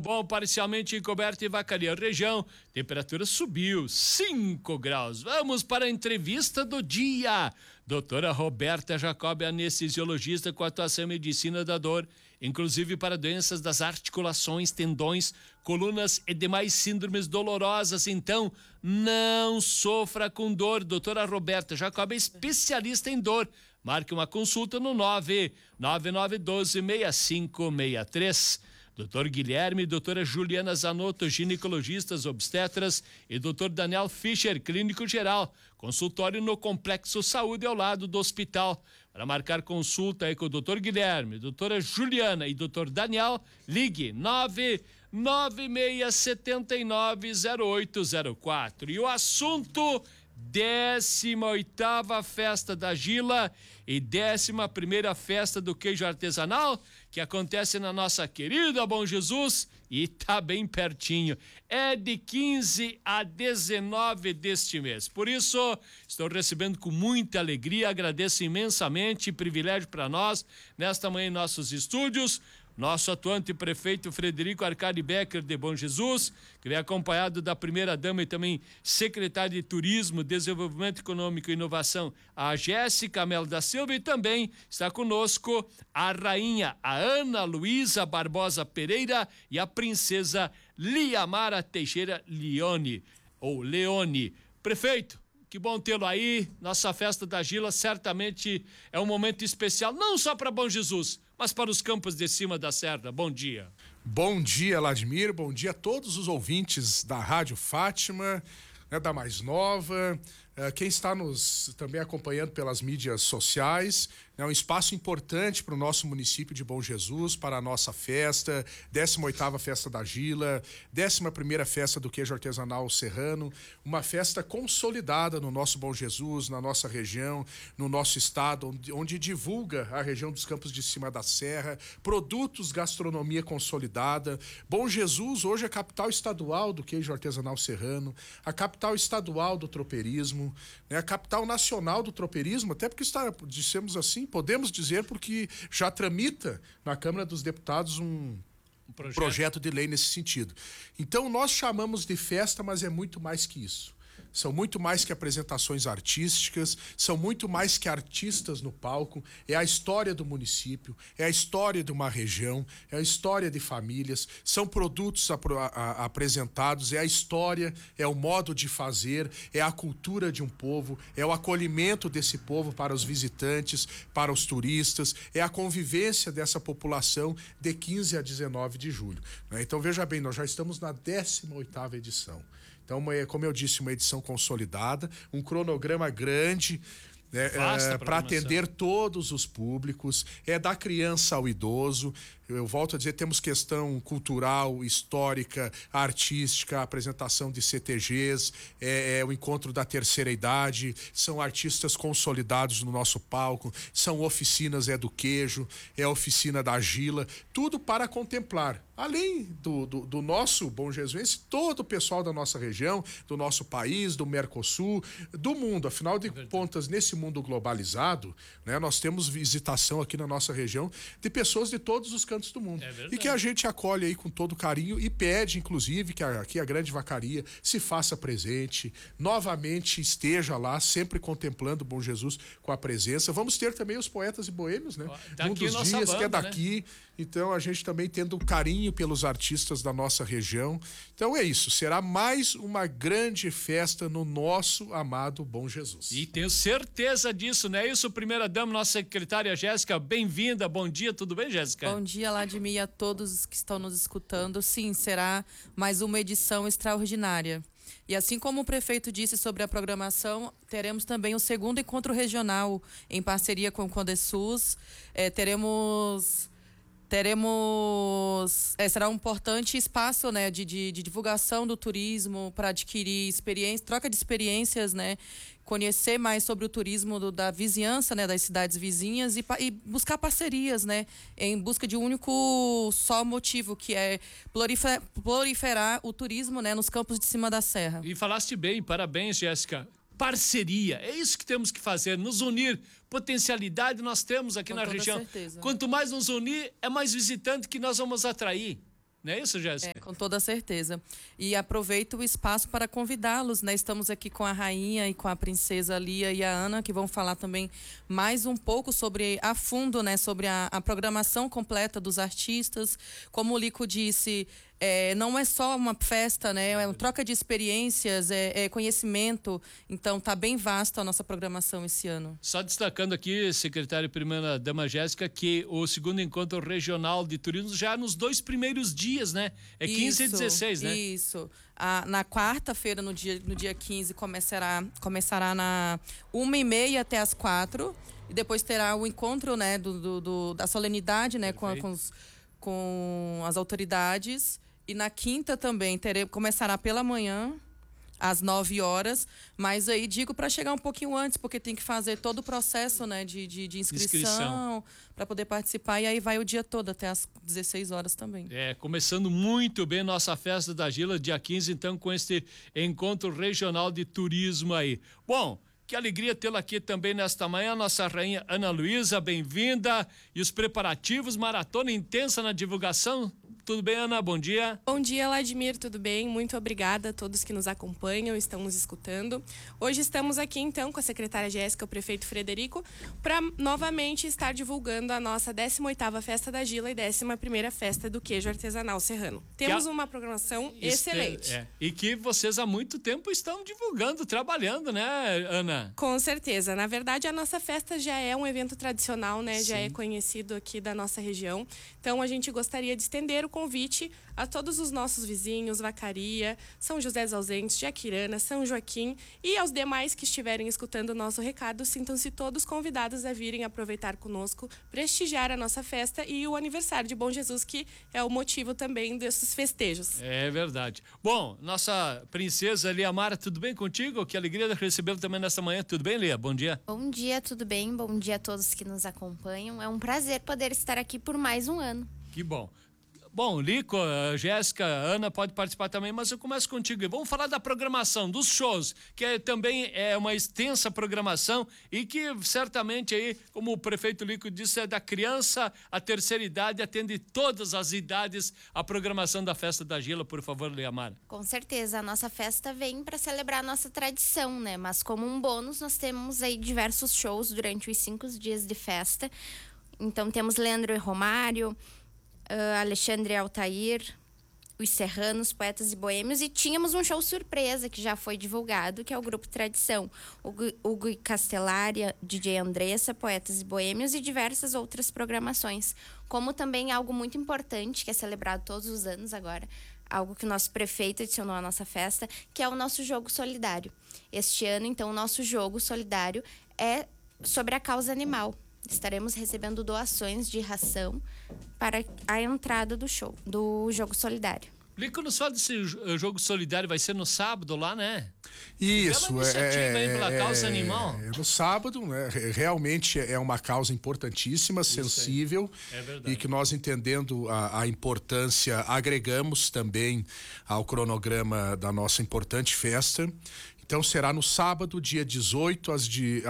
bom, parcialmente encoberto em Vacaria, região. Temperatura subiu 5 graus. Vamos para a entrevista do dia. Doutora Roberta Jacob, anestesiologista com atuação em medicina da dor, inclusive para doenças das articulações, tendões, colunas e demais síndromes dolorosas. Então, não sofra com dor. Doutora Roberta Jacob é especialista em dor. Marque uma consulta no 99912-6563. Doutor Guilherme e doutora Juliana Zanotto, ginecologistas, obstetras, e doutor Daniel Fischer, clínico geral, consultório no Complexo Saúde ao lado do hospital. Para marcar consulta aí com o doutor Guilherme, doutora Juliana e doutor Daniel, ligue 996790804. E o assunto: 18ª Festa da Gila e 11ª Festa do Queijo Artesanal, que acontece na nossa querida Bom Jesus e tá bem pertinho. É de 15 a 19 deste mês. Por isso, estou recebendo com muita alegria, agradeço imensamente, privilégio para nós, nesta manhã em nossos estúdios, nosso atuante prefeito Frederico Arcade Becker de Bom Jesus, que vem acompanhado da primeira-dama e também secretária de Turismo, Desenvolvimento Econômico e Inovação, a Jéssica Melo da Silva, e também está conosco a rainha, a Ana Luísa Barbosa Pereira, e a princesa Liamara Teixeira Leone. Prefeito, que bom tê-lo aí. Nossa festa da Gila certamente é um momento especial, não só para Bom Jesus, mas para os campos de cima da serra. Bom dia. Bom dia, Vladimir. Bom dia a todos os ouvintes da Rádio Fátima, da Mais Nova, quem está nos também acompanhando pelas mídias sociais. É um espaço importante para o nosso município de Bom Jesus, para a nossa festa, 18ª Festa da Gila, 11ª Festa do Queijo Artesanal Serrano, uma festa consolidada no nosso Bom Jesus, na nossa região, no nosso estado, onde divulga a região dos Campos de Cima da Serra, produtos, gastronomia consolidada. Bom Jesus hoje é a capital estadual do queijo artesanal serrano, a capital estadual do tropeirismo, né, a capital nacional do tropeirismo, até porque dissemos assim, podemos dizer, porque já tramita na Câmara dos Deputados um projeto de lei nesse sentido. Então nós chamamos de festa, mas é muito mais que isso. São muito mais que apresentações artísticas, são muito mais que artistas no palco, é a história do município, é a história de uma região, é a história de famílias, são produtos apresentados, é a história, é o modo de fazer, é a cultura de um povo, é o acolhimento desse povo para os visitantes, para os turistas, é a convivência dessa população de 15 a 19 de julho. Então veja bem, nós já estamos na 18ª edição. Então, como eu disse, uma edição consolidada, um cronograma grande, para atender todos os públicos, é da criança ao idoso. Eu volto a dizer, temos questão cultural, histórica, artística, apresentação de CTGs, o encontro da terceira idade, são artistas consolidados no nosso palco, são oficinas do queijo, é a oficina da Gila, tudo para contemplar, além do nosso Bom Jesuense, todo o pessoal da nossa região, do nosso país, do Mercosul, do mundo. Afinal de contas, nesse mundo globalizado, né, nós temos visitação aqui na nossa região de pessoas de todos os cantos do mundo. E que a gente acolhe aí com todo carinho e pede, inclusive, que aqui a Grande Vacaria se faça presente, novamente esteja lá, sempre contemplando o Bom Jesus com a presença. Vamos ter também os poetas e boêmios, né? Um dos dias banda, que é daqui, né? Então a gente também tendo carinho pelos artistas da nossa região. Então é isso, será mais uma grande festa no nosso amado Bom Jesus. E tenho certeza disso, não é isso, primeira-dama, nossa secretária Jéssica? Bem-vinda, bom dia, tudo bem, Jéssica? Bom dia, Vladimir, a todos que estão nos escutando. Sim, será mais uma edição extraordinária. E assim como o prefeito disse sobre a programação, teremos também o segundo encontro regional em parceria com o Condesus. Será um importante espaço, né, de divulgação do turismo para adquirir experiência, troca de experiências, né, conhecer mais sobre o turismo da vizinhança, né, das cidades vizinhas e buscar parcerias, né, em busca de um único só motivo, que é proliferar o turismo, né, nos campos de cima da serra. E falaste bem, parabéns, Jéssica. Parceria, é isso que temos que fazer, nos unir. Potencialidade nós temos aqui na região. Certeza. Quanto mais nos unir, é mais visitante que nós vamos atrair. Não é isso, Jéssica? Com toda certeza. E aproveito o espaço para convidá-los, né? Estamos aqui com a rainha e com a princesa Lia e a Ana, que vão falar também mais um pouco sobre, a fundo, né? Sobre a programação completa dos artistas. Como o Lico disse, não é só uma festa, né? É uma troca de experiências, é conhecimento. Então, tá bem vasta a nossa programação esse ano. Só destacando aqui, secretária primeira-dama Jéssica, que o segundo encontro regional de turismo já nos 2 primeiros dias, né? É 15 e 16, né? Isso. Na quarta-feira, no dia 15, começará na 1h30 até as 4h. E depois terá o encontro, né, da solenidade, né, com as autoridades. E na quinta também começará pela manhã, às 9h, mas aí digo para chegar um pouquinho antes, porque tem que fazer todo o processo, né, de inscrição para poder participar, e aí vai o dia todo, até às 16h também. Começando muito bem nossa festa da Gila, dia 15, então, com este encontro regional de turismo aí. Bom, que alegria tê-la aqui também nesta manhã, nossa rainha Ana Luísa, bem-vinda. E os preparativos, maratona intensa na divulgação. Tudo bem, Ana? Bom dia. Bom dia, Vladimir, tudo bem? Muito obrigada a todos que nos acompanham, estão nos escutando. Hoje estamos aqui, então, com a secretária Jéssica, o prefeito Frederico, para novamente estar divulgando a nossa 18ª Festa da Gila e 11ª Festa do Queijo Artesanal Serrano. Temos uma programação excelente. E que vocês há muito tempo estão divulgando, trabalhando, né, Ana? Com certeza. Na verdade, a nossa festa já é um evento tradicional, né? Sim. Já é conhecido aqui da nossa região. Então, a gente gostaria de estender o convite a todos os nossos vizinhos, Vacaria, São José dos Ausentes, Jaquirana, São Joaquim e aos demais que estiverem escutando o nosso recado, sintam-se todos convidados a virem aproveitar conosco, prestigiar a nossa festa e o aniversário de Bom Jesus, que é o motivo também desses festejos. É verdade. Bom, nossa princesa Lia Mara, tudo bem contigo? Que alegria de recebê-lo também nesta manhã. Tudo bem, Lia? Bom dia. Bom dia, tudo bem? Bom dia a todos que nos acompanham. É um prazer poder estar aqui por mais um ano. Que bom. Bom, Lico, Jéssica, Ana pode participar também, mas eu começo contigo. Vamos falar da programação, dos shows, que também é uma extensa programação e que certamente aí, como o prefeito Lico disse, é da criança à terceira idade, atende todas as idades a programação da Festa da Gila, por favor, Liamara. Com certeza, a nossa festa vem para celebrar a nossa tradição, né? Mas como um bônus, nós temos aí diversos shows durante os 5 dias de festa. Então temos Leandro e Romário, Alexandre e Altair, os Serranos, Poetas e Boêmios, e tínhamos um show surpresa que já foi divulgado, que é o Grupo Tradição. Hugo e Castelária, DJ Andressa, Poetas e Boêmios e diversas outras programações. Como também algo muito importante, que é celebrado todos os anos agora, algo que o nosso prefeito adicionou à nossa festa, que é o nosso jogo solidário. Este ano, então, o nosso jogo solidário é sobre a causa animal. Estaremos recebendo doações de ração para a entrada do jogo solidário. Lico, nos fala desse jogo solidário, vai ser no sábado lá, né? Isso, iniciativa aí pela causa animal. No sábado, né? Realmente é uma causa importantíssima, sensível, e que nós, entendendo a importância, agregamos também ao cronograma da nossa importante festa. Então será no sábado, dia 18, às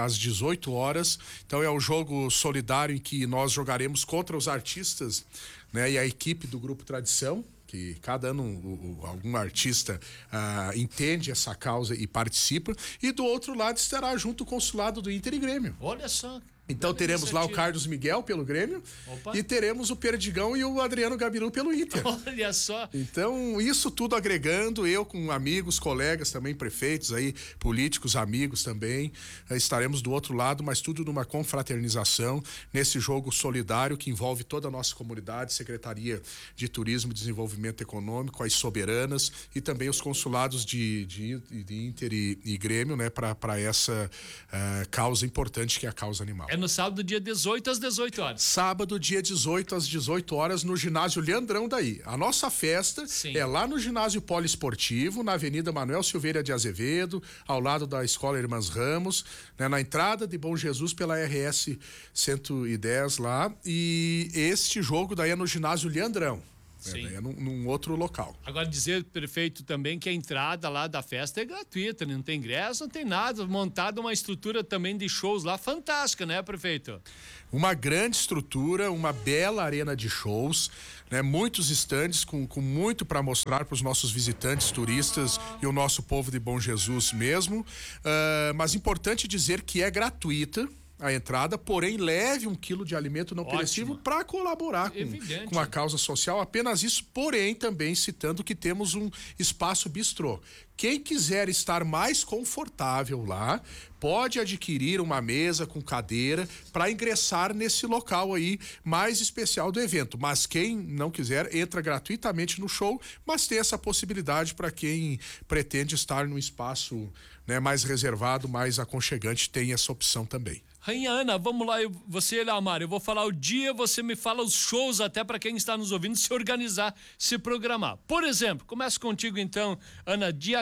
18h. Então é o jogo solidário em que nós jogaremos contra os artistas, né, e a equipe do Grupo Tradição, que cada ano algum artista entende essa causa e participa. E do outro lado estará junto o consulado do Inter e Grêmio. Olha só. Então teremos lá o Carlos Miguel pelo Grêmio. Opa. E teremos o Perdigão e o Adriano Gabiru pelo Inter. Olha só. Então isso tudo agregando, eu com amigos, colegas também, prefeitos aí, políticos, amigos também, estaremos do outro lado, mas tudo numa confraternização nesse jogo solidário que envolve toda a nossa comunidade, Secretaria de Turismo e Desenvolvimento Econômico, as soberanas e também os consulados de Inter e Grêmio, né, para essa causa importante que é a causa animal. É no sábado, dia 18, às 18h. Sábado, dia 18, às 18h, no ginásio Leandrão daí. A nossa festa é lá no ginásio poliesportivo, na Avenida Manuel Silveira de Azevedo, ao lado da Escola Irmãs Ramos, né, na entrada de Bom Jesus pela RS 110 lá. E este jogo daí é no ginásio Leandrão. Sim. É num outro local. Agora dizer, prefeito, também que a entrada lá da festa é gratuita, não tem ingresso, não tem nada, montada uma estrutura também de shows lá fantástica, né, prefeito? Uma grande estrutura, uma bela arena de shows, né? Muitos estandes com muito para mostrar para os nossos visitantes, turistas e o nosso povo de Bom Jesus mesmo. Mas importante dizer que é gratuita a entrada, porém leve 1 quilo de alimento não perecível para colaborar com a causa social. Apenas isso, porém também citando que temos um espaço bistrô. Quem quiser estar mais confortável lá, pode adquirir uma mesa com cadeira para ingressar nesse local aí mais especial do evento. Mas quem não quiser, entra gratuitamente no show, mas tem essa possibilidade para quem pretende estar num espaço, né, mais reservado, mais aconchegante, tem essa opção também. Rainha Ana, vamos lá, você e Leomar, eu vou falar o dia, você me fala os shows até para quem está nos ouvindo se organizar, se programar. Por exemplo, começo contigo então, Ana, dia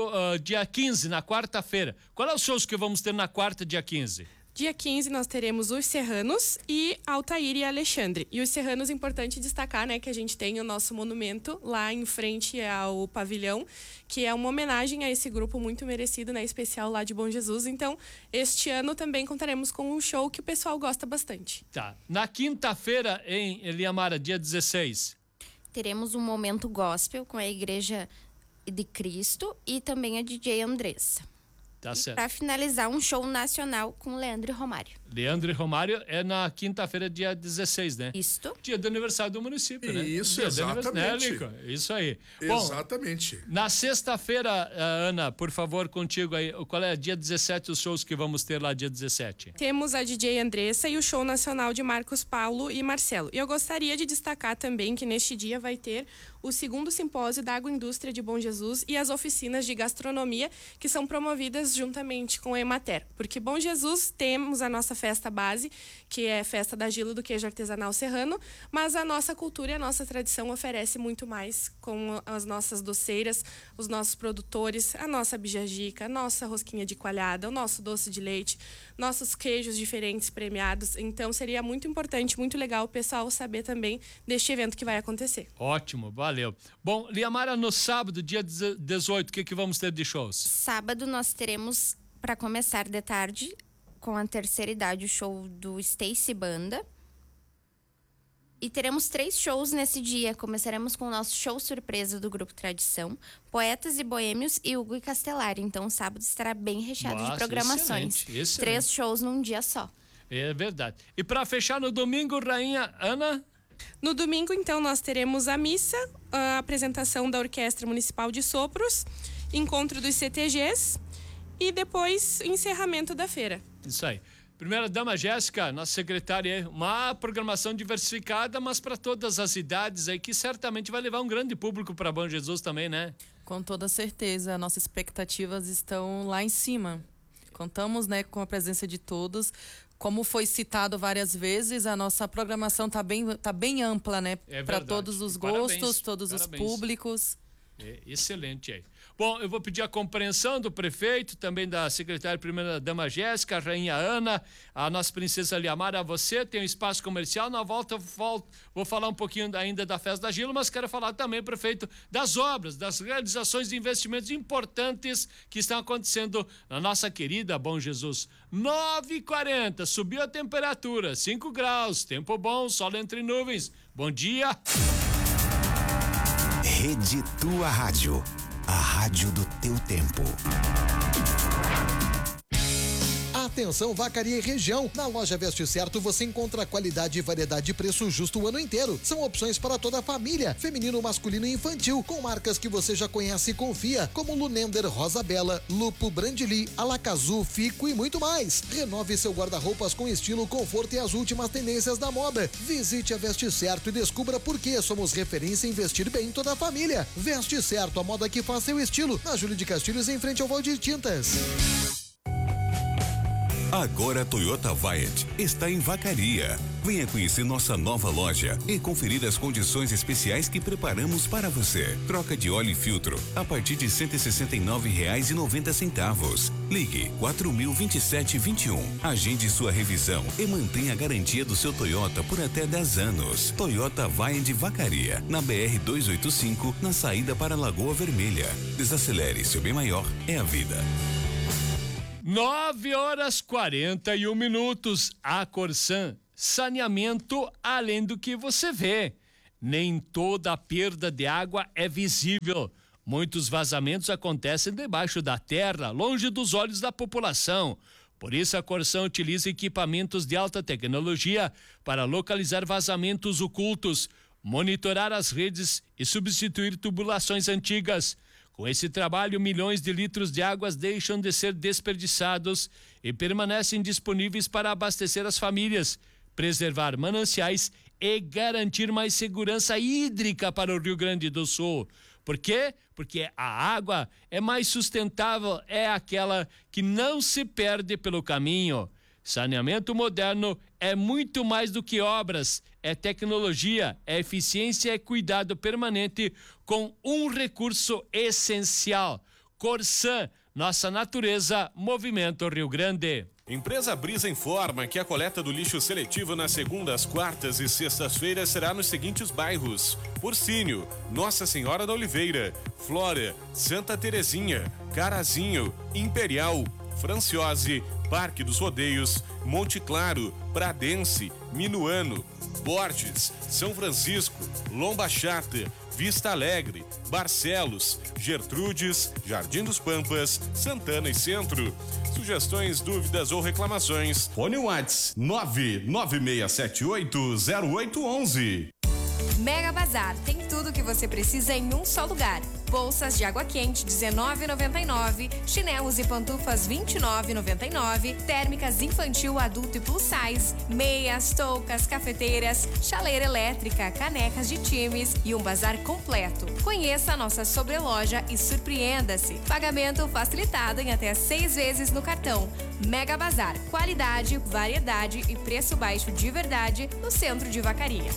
15, na quarta-feira. Qual é os shows que vamos ter na quarta, dia 15? Dia 15 nós teremos os Serranos e Altair e Alexandre. E os Serranos, importante destacar, né, que a gente tem o nosso monumento lá em frente ao pavilhão, que é uma homenagem a esse grupo muito merecido, né, especial lá de Bom Jesus. Então, este ano também contaremos com um show que o pessoal gosta bastante. Tá. Na quinta-feira, em Eliamara, dia 16. Teremos um momento gospel com a Igreja de Cristo e também a DJ Andressa. Tá certo. Para finalizar, um show nacional com Leandro e Romário. Leandro e Romário é na quinta-feira, dia 16, né? Isto. Dia do aniversário do município, né? Isso, dia exatamente. Né, isso aí. Exatamente. Bom, na sexta-feira, Ana, por favor, contigo aí, qual é dia 17, os shows que vamos ter lá dia 17? Temos a DJ Andressa e o show nacional de Marcos Paulo e Marcelo. E eu gostaria de destacar também que neste dia vai ter o 2º simpósio da Agroindústria de Bom Jesus e as oficinas de gastronomia que são promovidas juntamente com a Emater. Porque Bom Jesus temos a nossa festa base, que é a festa da Gila do Queijo Artesanal Serrano, mas a nossa cultura e a nossa tradição oferece muito mais com as nossas doceiras, os nossos produtores, a nossa bijagica, a nossa rosquinha de coalhada, o nosso doce de leite, nossos queijos diferentes premiados. Então seria muito importante, muito legal o pessoal saber também deste evento que vai acontecer. Ótimo, valeu. Bom, Liamara, no sábado, dia 18, o que vamos ter de shows? Sábado nós teremos, para começar de tarde, com a terceira idade, o show do Stacy Banda. E teremos 3 shows nesse dia. Começaremos com o nosso show surpresa do Grupo Tradição, Poetas e Boêmios e Hugo e Castellari. Então, o sábado estará bem recheado de programações. Excelente. 3 shows num dia só. É verdade. E para fechar no domingo, Rainha Ana? No domingo, então, nós teremos a missa, a apresentação da Orquestra Municipal de Sopros, encontro dos CTGs e depois encerramento da feira. Isso aí. Primeira dama Jéssica, nossa secretária, uma programação diversificada, mas para todas as idades aí, que certamente vai levar um grande público para Bom Jesus também, né? Com toda certeza, nossas expectativas estão lá em cima. Contamos, né, com a presença de todos. Como foi citado várias vezes, a nossa programação tá bem ampla, né? Para todos os gostos, todos os públicos. É excelente aí. Bom, eu vou pedir a compreensão do prefeito, também da secretária primeira-dama Jéssica, a rainha Ana, a nossa princesa Liamara, a você, tem um espaço comercial. Na volta, vou falar um pouquinho ainda da festa da Gila, mas quero falar também, prefeito, das obras, das realizações de investimentos importantes que estão acontecendo na nossa querida Bom Jesus. 9h40, subiu a temperatura, 5 graus, tempo bom, sol entre nuvens. Bom dia! Rede Tua Rádio, a rádio do teu tempo. Atenção, Vacaria e região. Na loja Veste Certo você encontra qualidade e variedade de preço justo o ano inteiro. São opções para toda a família, feminino, masculino e infantil, com marcas que você já conhece e confia, como Lunender, Rosa Bela, Lupo, Brandili, Alacazu, Fico e muito mais. Renove seu guarda-roupas com estilo, conforto e as últimas tendências da moda. Visite a Veste Certo e descubra por que somos referência em vestir bem toda a família. Veste Certo, a moda que faz seu estilo. Na Júlio de Castilhos, em frente ao Valdir Tintas. Agora a Toyota Viant está em Vacaria. Venha conhecer nossa nova loja e conferir as condições especiais que preparamos para você. Troca de óleo e filtro a partir de R$ 169,90. Ligue 402721. Agende sua revisão e mantenha a garantia do seu Toyota por até 10 anos. Toyota Viant Vacaria, na BR 285, na saída para Lagoa Vermelha. Desacelere, seu bem maior é a vida. 9h41. A Corsan, saneamento além do que você vê. Nem toda a perda de água é visível. Muitos vazamentos acontecem debaixo da terra, longe dos olhos da população. Por isso, a Corsan utiliza equipamentos de alta tecnologia para localizar vazamentos ocultos, monitorar as redes e substituir tubulações antigas. Com esse trabalho, milhões de litros de águas deixam de ser desperdiçados e permanecem disponíveis para abastecer as famílias, preservar mananciais e garantir mais segurança hídrica para o Rio Grande do Sul. Por quê? Porque a água é mais sustentável, é aquela que não se perde pelo caminho. Saneamento moderno é muito mais do que obras, é tecnologia, é eficiência e cuidado permanente com um recurso essencial. Corsan, nossa natureza, Movimento Rio Grande. Empresa Brisa informa que a coleta do lixo seletivo nas segundas, quartas e sextas-feiras será nos seguintes bairros: Porcínio, Nossa Senhora da Oliveira, Flora, Santa Terezinha, Carazinho, Imperial, Franciose, Parque dos Rodeios, Monte Claro, Pradense, Minuano, Borges, São Francisco, Lomba Chata, Vista Alegre, Barcelos, Gertrudes, Jardim dos Pampas, Santana e Centro. Sugestões, dúvidas ou reclamações? Fone Whats 996780811. Mega Bazar tem tudo que você precisa em um só lugar. Bolsas de água quente R$19,99, chinelos e pantufas R$29,99, térmicas infantil, adulto e plus size, meias, toucas, cafeteiras, chaleira elétrica, canecas de times e um bazar completo. Conheça a nossa sobreloja e surpreenda-se. Pagamento facilitado em até 6 vezes no cartão. Mega Bazar, qualidade, variedade e preço baixo de verdade no centro de Vacaria.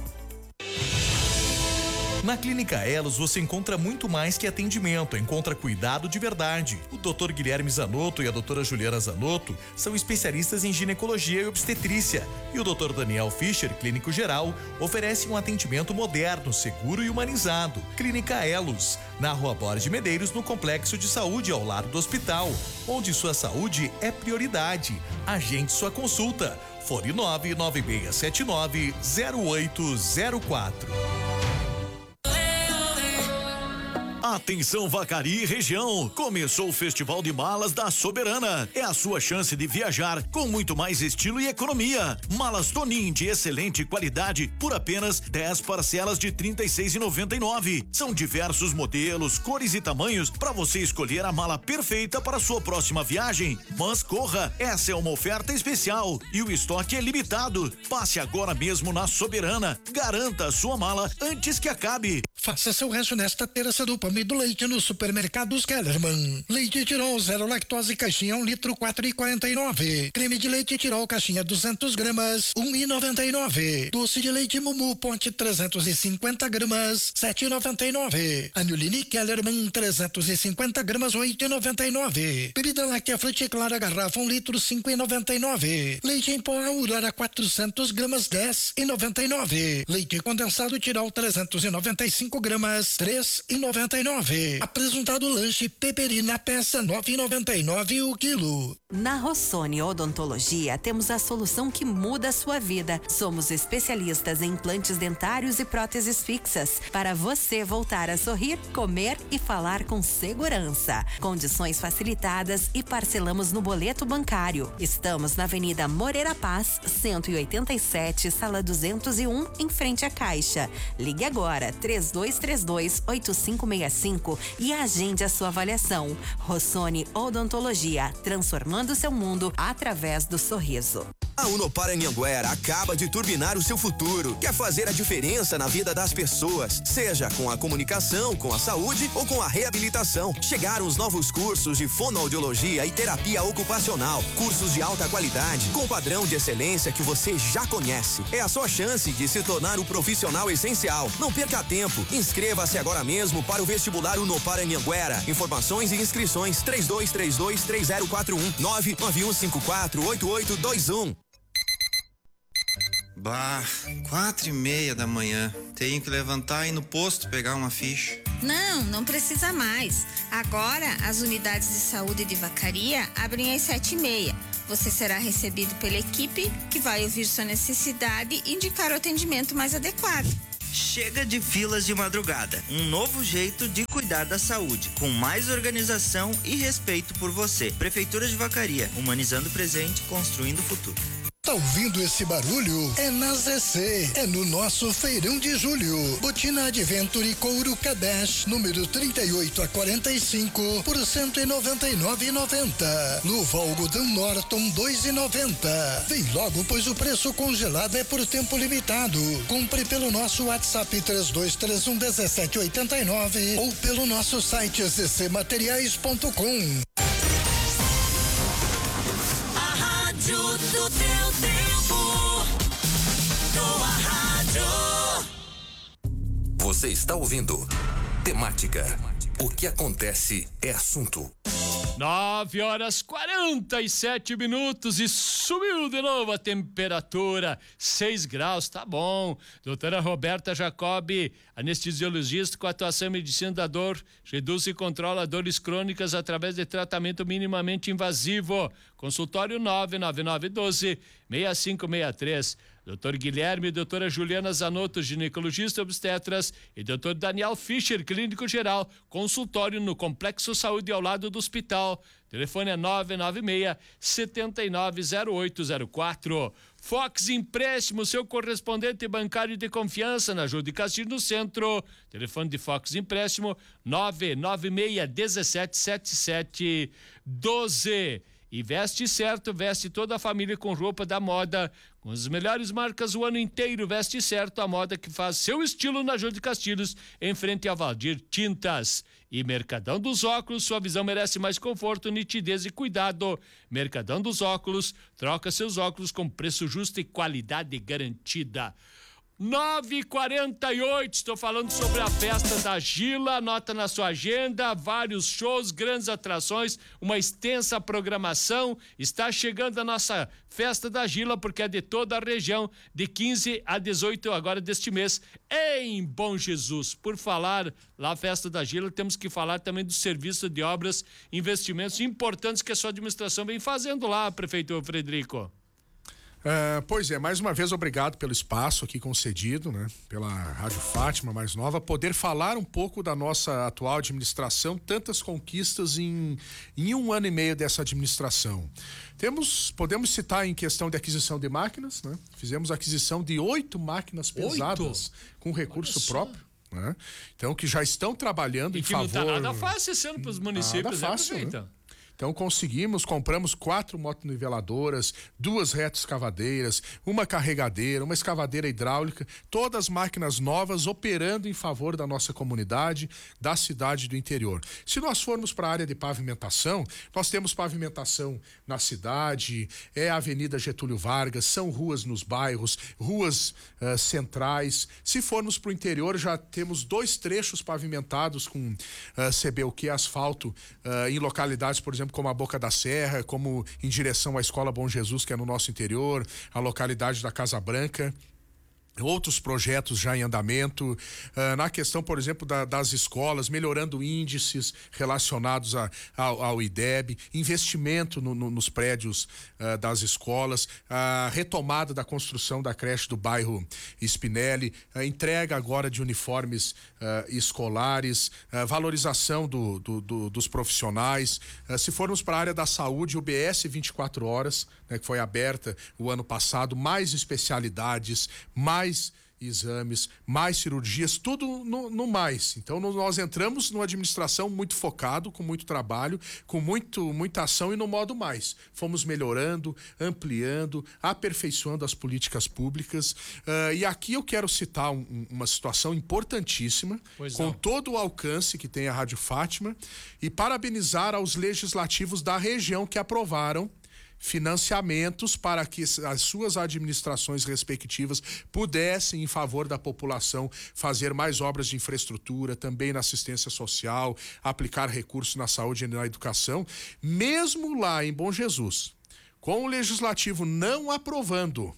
Na Clínica Elos você encontra muito mais que atendimento, encontra cuidado de verdade. O Dr. Guilherme Zanotto e a doutora Juliana Zanotto são especialistas em ginecologia e obstetrícia. E o Dr. Daniel Fischer, clínico geral, oferece um atendimento moderno, seguro e humanizado. Clínica Elos, na Rua Borges Medeiros, no Complexo de Saúde, ao lado do hospital, onde sua saúde é prioridade. Agende sua consulta. Fone 99679-0804. Atenção Vacaria e região, começou o Festival de Malas da Soberana. É a sua chance de viajar com muito mais estilo e economia. Malas Tonin de excelente qualidade por apenas 10 parcelas de R$36,99. São diversos modelos, cores e tamanhos para você escolher a mala perfeita para a sua próxima viagem. Mas corra, essa é uma oferta especial e o estoque é limitado. Passe agora mesmo na Soberana. Garanta a sua mala antes que acabe. Faça seu resto nesta terça do pão e do leite nos supermercados Kellerman. Leite Tirol 0 lactose caixinha 1 litro 4,49. Creme de leite Tirol caixinha 200 gramas 1,99. Doce de leite Mumu Ponte 350 gramas 7,99. Anilini Kellerman 350 gramas 8,99. Bebida láctea Frute Clara garrafa 1 litro 5,99. Leite em pó Aurora 400 gramas 10,99. Leite condensado Tirol 395 gramas 3,99. Apresentado lanche Peperina peça 9,99 o quilo. Na Rossoni Odontologia temos a solução que muda a sua vida. Somos especialistas em implantes dentários e próteses fixas para você voltar a sorrir, comer e falar com segurança. Condições facilitadas e parcelamos no boleto bancário. Estamos na Avenida Moreira Paz, 187, sala 201, em frente à Caixa. Ligue agora 3232-8565 e agende a sua avaliação. Rossoni Odontologia, transformando transformando seu mundo através do sorriso. A Unopar Anhanguera acaba de turbinar o seu futuro. Quer fazer a diferença na vida das pessoas, seja com a comunicação, com a saúde ou com a reabilitação. Chegaram os novos cursos de fonoaudiologia e terapia ocupacional. Cursos de alta qualidade, com padrão de excelência que você já conhece. É a sua chance de se tornar o profissional essencial. Não perca tempo. Inscreva-se agora mesmo para o vestibular Unopar Anhanguera. Informações e inscrições 3232-3041 991548821. Bah, 4:30 da manhã. Tenho que levantar e ir no posto pegar uma ficha. Não precisa mais. Agora, as unidades de saúde de Vacaria abrem às 7:30. Você será recebido pela equipe que vai ouvir sua necessidade e indicar o atendimento mais adequado. Chega de filas de madrugada. Um novo jeito de cuidar da saúde, com mais organização e respeito por você. Prefeitura de Vacaria, humanizando o presente, construindo o futuro. Tá ouvindo esse barulho? É na ZC, é no nosso feirão de julho. Botina Adventure Couro Kadesh, número 38 a 45 por R$199,90. Luva algodão Norton R$2,90. Vem logo, pois o preço congelado é por tempo limitado. Compre pelo nosso WhatsApp 3231-1789 ou pelo nosso site zcmateriais.com. Do teu tempo, tua rádio. Você está ouvindo Temática. O que acontece é assunto. 9h47 e subiu de novo a temperatura, 6 graus, tá bom. Doutora Roberta Jacobi, anestesiologista com atuação em medicina da dor, reduz e controla dores crônicas através de tratamento minimamente invasivo. Consultório 99912-6563. Dr. Guilherme e doutora Juliana Zanotto, ginecologista obstetras, e Dr. Daniel Fischer, clínico geral, consultório no Complexo Saúde ao lado do hospital. Telefone é 996-790804. Fox Empréstimo, seu correspondente bancário de confiança na Júlio de Castilho no centro. Telefone de Fox Empréstimo 996-177712. E veste certo, veste toda a família com roupa da moda, com as melhores marcas o ano inteiro. Veste certo, a moda que faz seu estilo na Júlio de Castilhos, em frente a Valdir Tintas. E Mercadão dos Óculos, sua visão merece mais conforto, nitidez e cuidado. Mercadão dos Óculos, troca seus óculos com preço justo e qualidade garantida. 9h48, estou falando sobre a festa da Gila. Anota na sua agenda, vários shows, grandes atrações, uma extensa programação. Está chegando a nossa festa da Gila, porque é de toda a região, de 15 a 18 agora deste mês, em Bom Jesus. Por falar lá a festa da Gila, temos que falar também do serviço de obras, investimentos importantes que a sua administração vem fazendo lá, prefeito Frederico. Pois é, mais uma vez obrigado pelo espaço aqui concedido, né? Pela Rádio Fátima mais nova, poder falar um pouco da nossa atual administração, tantas conquistas em 1 ano e meio dessa administração. Podemos citar em questão de aquisição de máquinas, né? Fizemos aquisição de 8 máquinas pesadas com recurso próprio. Né? Então, que já estão trabalhando em favor... E que não tá nada fácil esse ano para os municípios, nada fácil, né? Então compramos 4 motoniveladoras, 2 retroescavadeiras, uma carregadeira, uma escavadeira hidráulica, todas máquinas novas operando em favor da nossa comunidade, da cidade do interior. Se nós formos para a área de pavimentação, nós temos pavimentação na cidade, é a Avenida Getúlio Vargas, são ruas nos bairros, ruas centrais. Se formos para o interior, já temos 2 trechos pavimentados com CBUQ, asfalto, em localidades, por exemplo, como a Boca da Serra, como em direção à Escola Bom Jesus, que é no nosso interior, a localidade da Casa Branca. Outros projetos já em andamento, na questão, por exemplo, das escolas, melhorando índices relacionados ao IDEB, investimento nos prédios das escolas, a retomada da construção da creche do bairro Spinelli, a entrega agora de uniformes escolares, valorização dos profissionais. Se formos para a área da saúde, o BS 24 horas, né, que foi aberta o ano passado, mais especialidades, mais exames, mais cirurgias, tudo no mais. Então nós entramos numa administração muito focado, com muito trabalho, com muita ação e no modo mais. Fomos melhorando, ampliando, aperfeiçoando as políticas públicas. E aqui eu quero citar uma situação importantíssima, com todo o alcance que tem a Rádio Fátima, e parabenizar aos legislativos da região que aprovaram financiamentos para que as suas administrações respectivas pudessem, em favor da população, fazer mais obras de infraestrutura, também na assistência social, aplicar recursos na saúde e na educação. Mesmo lá em Bom Jesus, com o legislativo não aprovando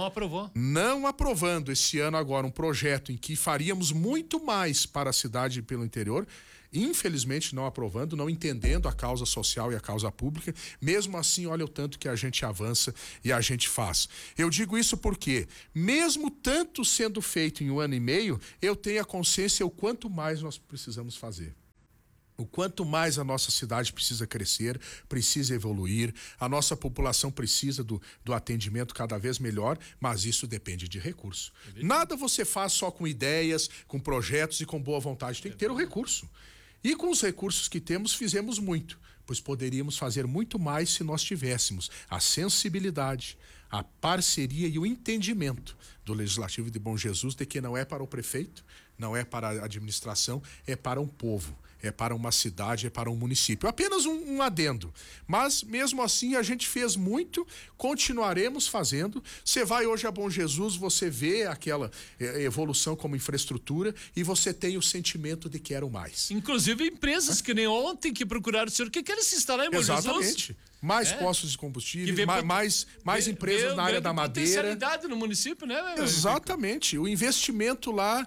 esse ano agora um projeto em que faríamos muito mais para a cidade e pelo interior, infelizmente não aprovando, não entendendo a causa social e a causa pública. Mesmo assim, olha o tanto que a gente avança e a gente faz. Eu digo isso porque, mesmo tanto sendo feito em 1 ano e meio, eu tenho a consciência o quanto mais nós precisamos fazer. O quanto mais a nossa cidade precisa crescer, precisa evoluir, a nossa população precisa do atendimento cada vez melhor, mas isso depende de recurso. Nada você faz só com ideias, com projetos e com boa vontade, tem que ter o recurso. E com os recursos que temos, fizemos muito, pois poderíamos fazer muito mais se nós tivéssemos a sensibilidade, a parceria e o entendimento do Legislativo de Bom Jesus de que não é para o prefeito, não é para a administração, é para um povo, é para uma cidade, é para um município. Apenas um adendo. Mas, mesmo assim, a gente fez muito, continuaremos fazendo. Você vai hoje a Bom Jesus, você vê aquela evolução como infraestrutura e você tem o sentimento de quero mais. Inclusive empresas que nem ontem que procuraram o senhor, que querem se instalar em Bom Jesus. Exatamente. Mais postos de combustível, mais empresas na área da madeira. Potencialidade no município, né? Exatamente. O investimento lá,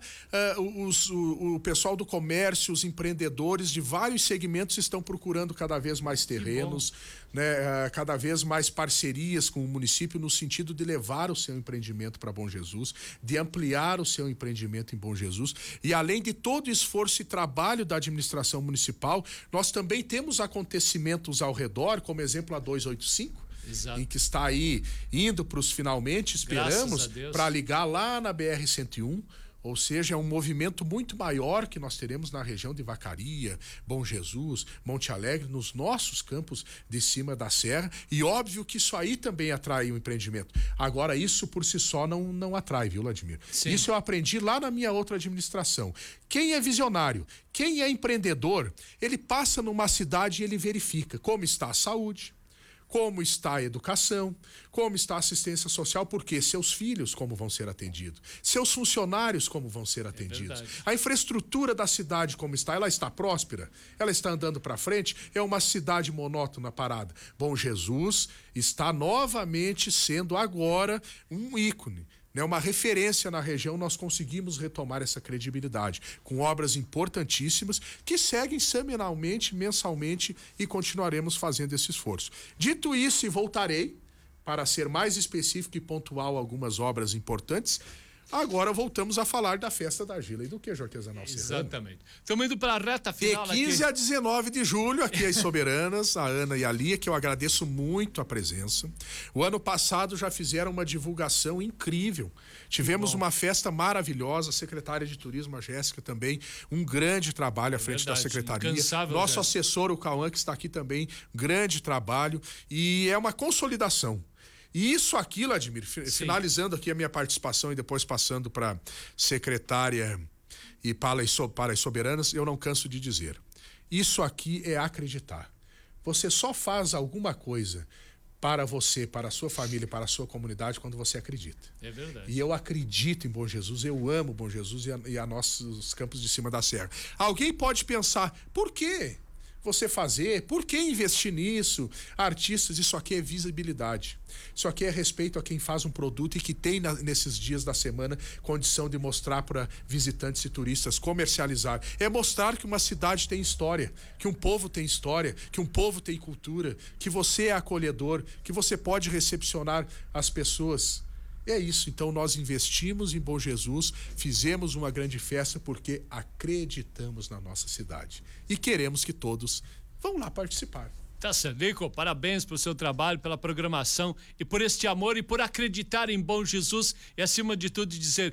o pessoal do comércio, os empreendedores de vários segmentos estão procurando cada vez mais terrenos, né? Cada vez mais parcerias com o município no sentido de levar o seu empreendimento para Bom Jesus, de ampliar o seu empreendimento em Bom Jesus. E além de todo o esforço e trabalho da administração municipal, nós também temos acontecimentos ao redor, como exemplo a 285, Exato. Em que está aí indo para os finalmente, esperamos, para ligar lá na BR-101, ou seja, é um movimento muito maior que nós teremos na região de Vacaria, Bom Jesus, Monte Alegre, nos nossos campos de cima da serra, e óbvio que isso aí também atrai o empreendimento. Agora, isso por si só não atrai, viu, Vladimir? Sim. Isso eu aprendi lá na minha outra administração. Quem é visionário, quem é empreendedor, ele passa numa cidade e ele verifica como está a saúde, como está a educação, como está a assistência social, porque seus filhos como vão ser atendidos, seus funcionários como vão ser atendidos, a infraestrutura da cidade como está, ela está próspera, ela está andando para frente, é uma cidade monótona parada. Bom Jesus está novamente sendo agora um ícone, né, uma referência na região. Nós conseguimos retomar essa credibilidade com obras importantíssimas que seguem semanalmente, mensalmente, e continuaremos fazendo esse esforço. Dito isso, e voltarei para ser mais específico e pontual algumas obras importantes. Agora voltamos a falar da festa da argila e do queijo artesanal serrano. Exatamente. Estamos indo para a reta final. De 15 a 19 de julho, aqui as soberanas, a Ana e a Lia, que eu agradeço muito a presença. O ano passado já fizeram uma divulgação incrível. Tivemos uma festa maravilhosa, a secretária de turismo, a Jéssica, também, um grande trabalho à frente da secretaria. Nosso assessor, o Cauã, que está aqui também, grande trabalho, e é uma consolidação. E isso aqui, Vladimir, finalizando aqui a minha participação e depois passando para secretária e para as soberanas, eu não canso de dizer. Isso aqui é acreditar. Você só faz alguma coisa para você, para a sua família, para a sua comunidade quando você acredita. É verdade. E eu acredito em Bom Jesus, eu amo Bom Jesus e a nossos campos de cima da serra. Alguém pode pensar, por quê você fazer? Por que investir nisso? Artistas, isso aqui é visibilidade. Isso aqui é respeito a quem faz um produto e que tem nesses dias da semana condição de mostrar para visitantes e turistas, comercializar. É mostrar que uma cidade tem história, que um povo tem história, que um povo tem cultura, que você é acolhedor, que você pode recepcionar as pessoas. É isso, então nós investimos em Bom Jesus, fizemos uma grande festa porque acreditamos na nossa cidade e queremos que todos vão lá participar. Tá certo, Nico, parabéns pelo seu trabalho, pela programação e por este amor e por acreditar em Bom Jesus e acima de tudo dizer,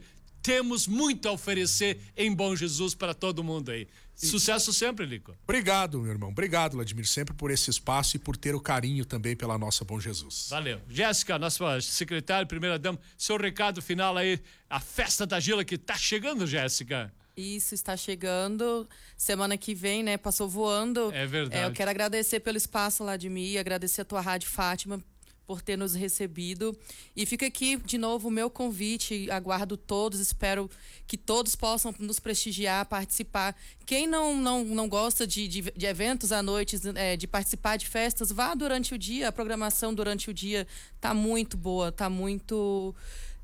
temos muito a oferecer em Bom Jesus para todo mundo aí. Sucesso sempre, Lico. Obrigado, meu irmão. Obrigado, Vladimir, sempre por esse espaço e por ter o carinho também pela nossa Bom Jesus. Valeu. Jéssica, nossa secretária, primeira-dama, seu recado final aí, a festa da Gila que tá chegando, Jéssica. Isso, está chegando. Semana que vem, né? Passou voando. É verdade. Eu quero agradecer pelo espaço, Vladimir, agradecer a tua Rádio Fátima por ter nos recebido. E fica aqui, de novo, o meu convite. Aguardo todos, espero que todos possam nos prestigiar, participar. Quem não gosta de eventos à noite, de participar de festas, vá durante o dia. A programação durante o dia tá muito boa, tá muito...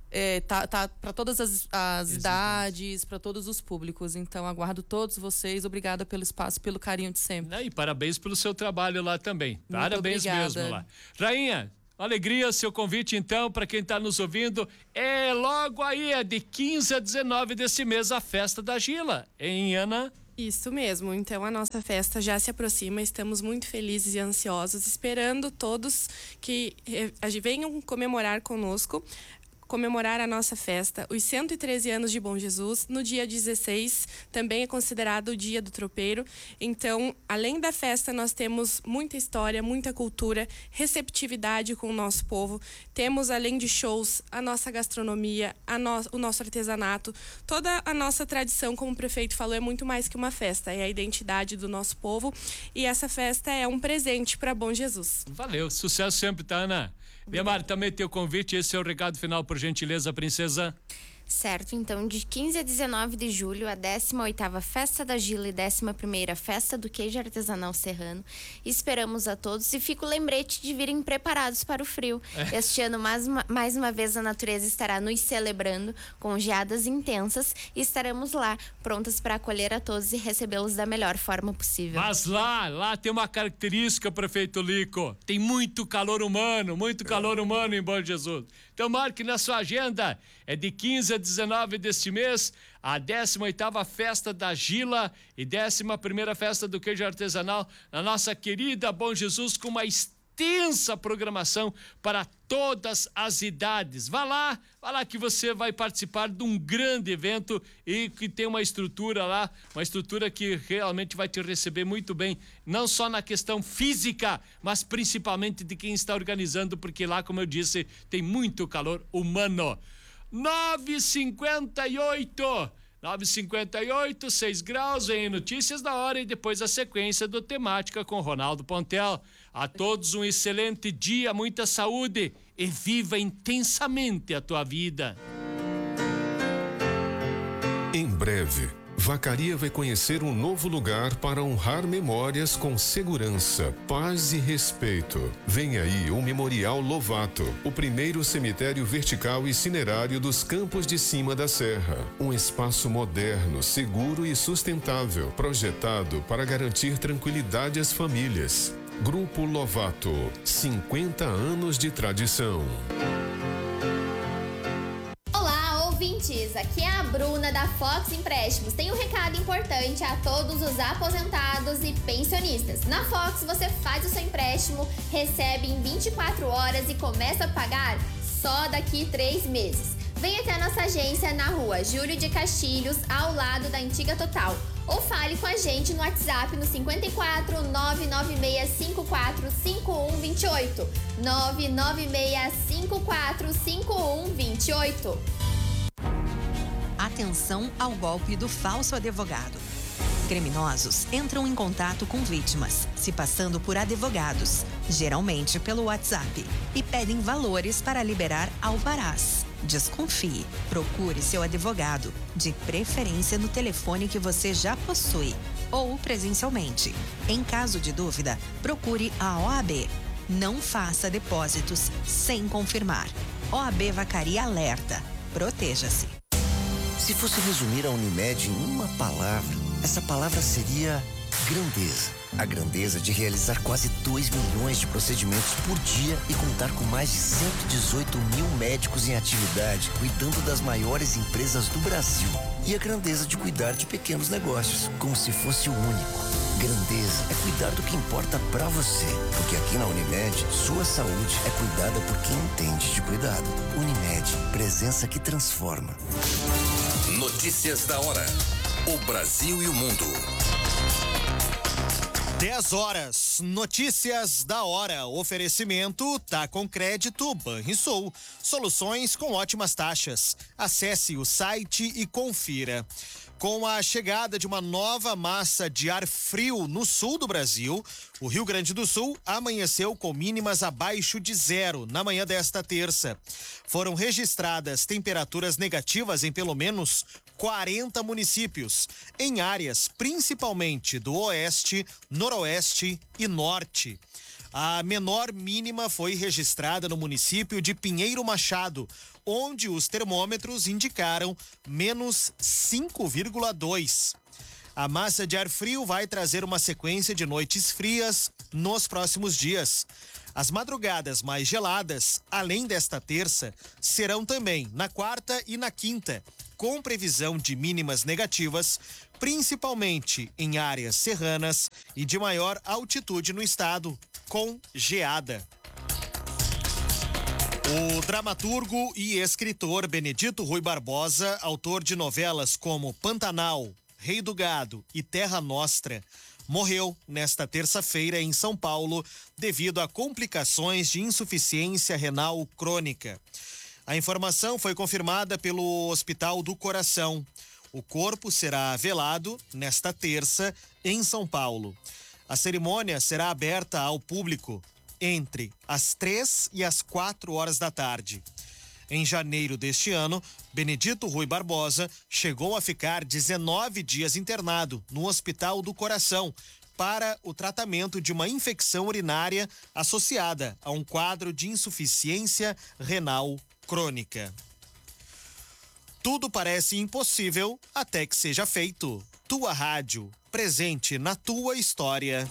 tá para todas as idades, para todos os públicos. Então, aguardo todos vocês. Obrigada pelo espaço, pelo carinho de sempre. E parabéns pelo seu trabalho lá também. Muito Parabéns obrigada. mesmo lá. Rainha, alegria, seu convite então, para quem está nos ouvindo, é logo aí, é de 15 a 19 desse mês, a festa da Gila, hein, Ana? Isso mesmo, então a nossa festa já se aproxima, estamos muito felizes e ansiosos, esperando todos que venham comemorar conosco, comemorar a nossa festa, os 113 anos de Bom Jesus. No dia 16 também é considerado o dia do tropeiro. Então, além da festa, nós temos muita história, muita cultura, receptividade com o nosso povo. Temos, além de shows, a nossa gastronomia, o nosso artesanato. Toda a nossa tradição, como o prefeito falou, é muito mais que uma festa. É a identidade do nosso povo. E essa festa é um presente para Bom Jesus. Valeu, sucesso sempre, tá, Ana? Demar, também teu convite, esse é o recado final, por gentileza, princesa. Certo, então de 15 a 19 de julho, a 18ª Festa da Gila e 11ª Festa do Queijo Artesanal Serrano. Esperamos a todos e fica o lembrete de virem preparados para o frio. Este ano, mais uma vez, a natureza estará nos celebrando com geadas intensas e estaremos lá, prontas para acolher a todos e recebê-los da melhor forma possível. Mas lá tem uma característica, prefeito Lico, tem muito calor humano em Bom Jesus. Então marque na sua agenda, é de 15 a 19 deste mês, a 18ª Festa da Gila e 11ª Festa do Queijo Artesanal, na nossa querida Bom Jesus, com uma extensa programação para todas as idades. Vá lá que você vai participar de um grande evento e que tem uma estrutura lá, uma estrutura que realmente vai te receber muito bem, não só na questão física, mas principalmente de quem está organizando, porque lá, como eu disse, tem muito calor humano. 9h58, 6 graus, em Notícias da Hora e depois a sequência do Temática com Ronaldo Pontel. A todos um excelente dia, muita saúde e viva intensamente a tua vida. Em breve, Vacaria vai conhecer um novo lugar para honrar memórias com segurança, paz e respeito. Vem aí o Memorial Lovato, o primeiro cemitério vertical e cinerário dos Campos de Cima da Serra. Um espaço moderno, seguro e sustentável, projetado para garantir tranquilidade às famílias. Grupo Lovato, 50 anos de tradição. Ouvintes, aqui é a Bruna da Fox Empréstimos. Tem um recado importante a todos os aposentados e pensionistas. Na Fox você faz o seu empréstimo, recebe em 24 horas e começa a pagar só daqui 3 meses. Venha até a nossa agência na rua Júlio de Castilhos, ao lado da antiga Total. Ou fale com a gente no WhatsApp no 54 996 54 5128. 996 54 5128. Atenção ao golpe do falso advogado. Criminosos entram em contato com vítimas, se passando por advogados, geralmente pelo WhatsApp, e pedem valores para liberar alvarás. Desconfie, procure seu advogado, de preferência no telefone que você já possui, ou presencialmente. Em caso de dúvida, procure a OAB. Não faça depósitos sem confirmar. OAB Vacaria alerta. Proteja-se. Se fosse resumir a Unimed em uma palavra, essa palavra seria grandeza. A grandeza de realizar quase 2 milhões de procedimentos por dia e contar com mais de 118 mil médicos em atividade, cuidando das maiores empresas do Brasil. E a grandeza de cuidar de pequenos negócios, como se fosse o único. Grandeza é cuidar do que importa pra você, porque aqui na Unimed, sua saúde é cuidada por quem entende de cuidado. Unimed, presença que transforma. Notícias da hora. O Brasil e o mundo. 10 horas, notícias da hora, oferecimento Tá com Crédito Banrisul, soluções com ótimas taxas. Acesse o site e confira. Com a chegada de uma nova massa de ar frio no sul do Brasil, o Rio Grande do Sul amanheceu com mínimas abaixo de zero na manhã desta terça. Foram registradas temperaturas negativas em pelo menos 40 municípios, em áreas principalmente do oeste, noroeste e norte. A menor mínima foi registrada no município de Pinheiro Machado, onde os termômetros indicaram menos 5,2. A massa de ar frio vai trazer uma sequência de noites frias nos próximos dias. As madrugadas mais geladas, além desta terça, serão também na quarta e na quinta, com previsão de mínimas negativas, principalmente em áreas serranas e de maior altitude no estado, com geada. O dramaturgo e escritor Benedito Rui Barbosa, autor de novelas como Pantanal, Rei do Gado e Terra Nostra, morreu nesta terça-feira em São Paulo devido a complicações de insuficiência renal crônica. A informação foi confirmada pelo Hospital do Coração. O corpo será velado nesta terça em São Paulo. A cerimônia será aberta ao público entre as 3 e as 4 horas da tarde. Em janeiro deste ano, Benedito Rui Barbosa chegou a ficar 19 dias internado no Hospital do Coração para o tratamento de uma infecção urinária associada a um quadro de insuficiência renal crônica. Tudo parece impossível até que seja feito. Tua Rádio, presente na tua história.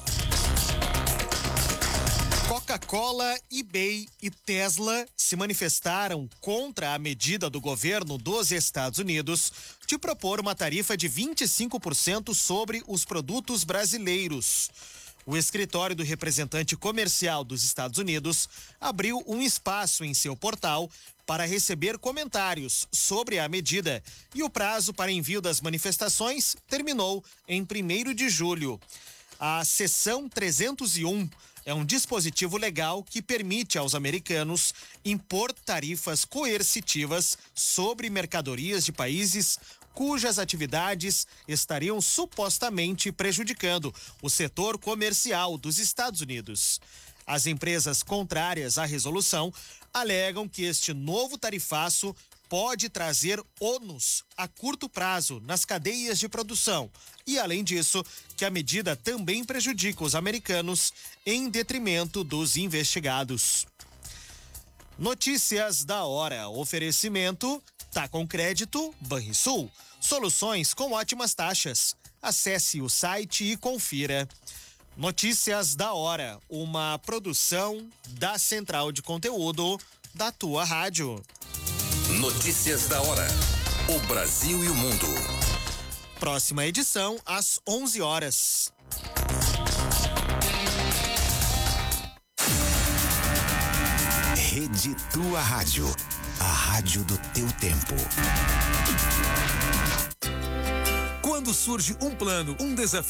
Coca-Cola, eBay e Tesla se manifestaram contra a medida do governo dos Estados Unidos de propor uma tarifa de 25% sobre os produtos brasileiros. O escritório do representante comercial dos Estados Unidos abriu um espaço em seu portal para receber comentários sobre a medida e o prazo para envio das manifestações terminou em 1º de julho. A seção 301 é um dispositivo legal que permite aos americanos impor tarifas coercitivas sobre mercadorias de países cujas atividades estariam supostamente prejudicando o setor comercial dos Estados Unidos. As empresas contrárias à resolução alegam que este novo tarifaço pode trazer ônus a curto prazo nas cadeias de produção e, além disso, que a medida também prejudica os americanos em detrimento dos investigados. Notícias da hora. Oferecimento Tá com Crédito Banrisul. Soluções com ótimas taxas. Acesse o site e confira. Notícias da hora. Uma produção da Central de Conteúdo da Tua Rádio. Notícias da hora. O Brasil e o mundo. Próxima edição às 11 horas. Rede Tua Rádio. A rádio do teu tempo. Quando surge um plano, um desafio